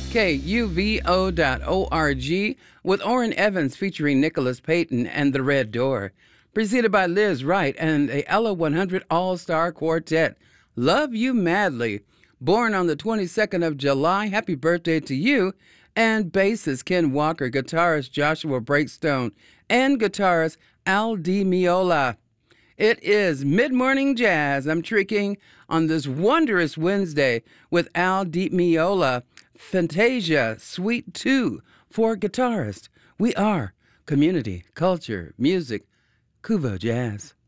KUVO.org with Orrin Evans featuring Nicholas Payton and The Red Door. Preceded by Liz Wright and the Ella 100 All-Star Quartet. Love You Madly. Born on the 22nd of July, happy birthday to you. And bassist Ken Walker, guitarist Joshua Breakstone, and guitarist Al Di Meola. It is Mid-Morning Jazz. I'm tricking on this wondrous Wednesday with Al Di Meola, Fantasia Suite 2 for guitarist. We are community, culture, music, Kuvo Jazz.